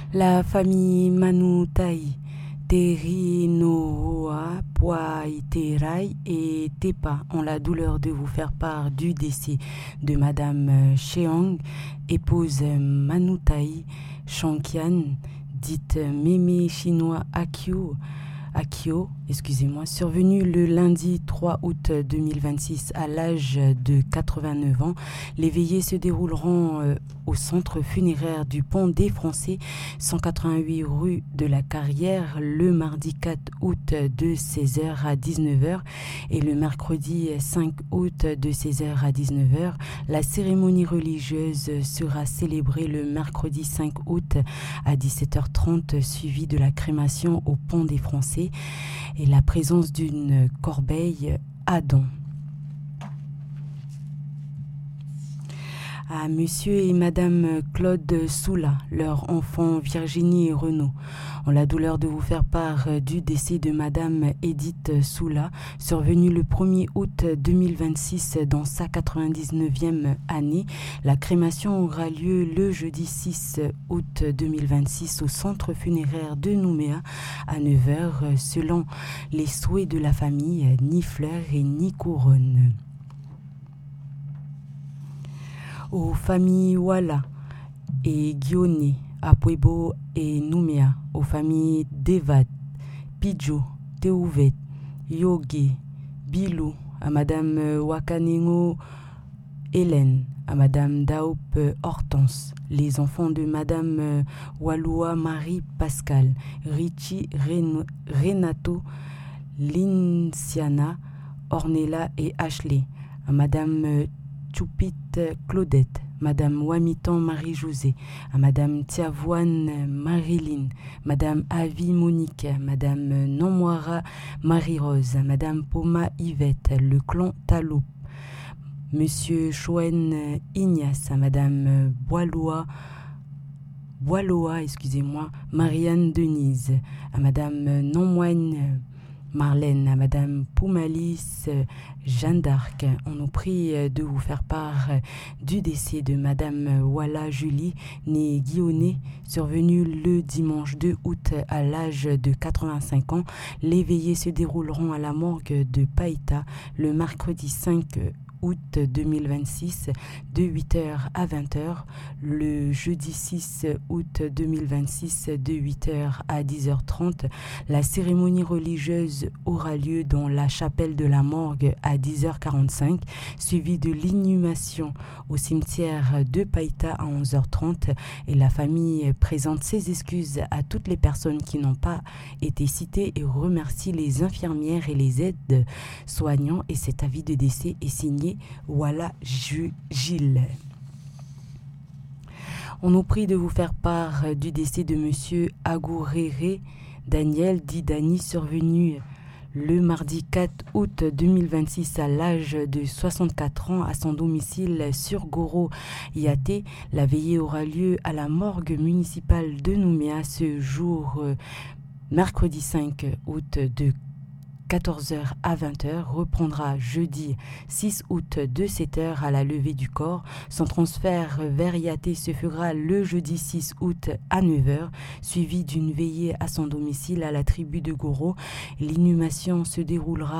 La famille Manutaï, Teri Noa, Poai Terai et Tepa ont la douleur de vous faire part du décès de Madame Cheong, épouse Manutaï Chongkian, dite Mémé chinois Akio, survenue le lundi 3 août 2026 à l'âge de 89 ans. Les veillées se dérouleront au centre funéraire du Pont des Français, 188 rue de la Carrière, le mardi 4 août de 16h à 19h et le mercredi 5 août de 16h à 19h. La cérémonie religieuse sera célébrée le mercredi 5 août à 17h30, suivie de la crémation au Pont des Français et la présence d'une corbeille à dons. À Monsieur et Madame Claude Soula, leur enfant Virginie et Renaud, ont la douleur de vous faire part du décès de Madame Edith Soula, survenue le 1er août 2026 dans sa 99e année. La crémation aura lieu le jeudi 6 août 2026 au centre funéraire de Nouméa à 9h, selon les souhaits de la famille, ni fleurs et ni couronne. Aux familles Wala et Guioné, à Puebo et Nouméa, aux familles Devat, Pidjo, Teouvet, Yogué, Bilou, à Madame Wakaningo Hélène, à Madame Daoup Hortense, les enfants de Madame Waloua Marie Pascal, Richie Renato, Linciana, Ornella et Ashley, à Madame Choupit Claudette, Madame Wamitan Marie-Josée, à Madame Tiavoine Marilyn, Madame Avi Monique, Madame Nomwara Marie-Rose, Madame Poma Yvette, le clan Talou, Monsieur Chouen Ignace, Madame Boiloa, Marianne Denise, à Madame Nonmoine Marlène, à Madame Poumalis Jeanne d'Arc. On nous prie de vous faire part du décès de Madame Wala Julie, née Guionné, survenue le dimanche 2 août à l'âge de 85 ans. Les veillées se dérouleront à la morgue de Païta le mercredi 5 août 2026 de 8h à 20h, le jeudi 6 août 2026 de 8h à 10h30. La cérémonie religieuse aura lieu dans la chapelle de la morgue à 10h45, suivie de l'inhumation au cimetière de Païta à 11h30 et la famille présente ses excuses à toutes les personnes qui n'ont pas été citées et remercie les infirmières et les aides soignants, et cet avis de décès est signé Wala Gilles. On nous prie de vous faire part du décès de Monsieur Agouréré Daniel dit Dany, survenu le mardi 4 août 2026 à l'âge de 64 ans à son domicile sur Goro Yaté. La veillée aura lieu à la morgue municipale de Nouméa ce jour mercredi 5 août de 14h à 20h, reprendra jeudi 6 août de 7h à la levée du corps. Son transfert vers Yaté se fera le jeudi 6 août à 9h, suivi d'une veillée à son domicile à la tribu de Goro. L'inhumation se déroulera